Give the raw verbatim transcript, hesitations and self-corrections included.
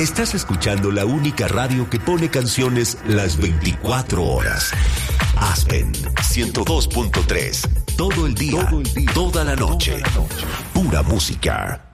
Estás escuchando la única radio que pone canciones las veinticuatro horas. Aspen ciento dos punto tres. Todo el día, todo el día, toda la noche. Toda la noche. Pura música.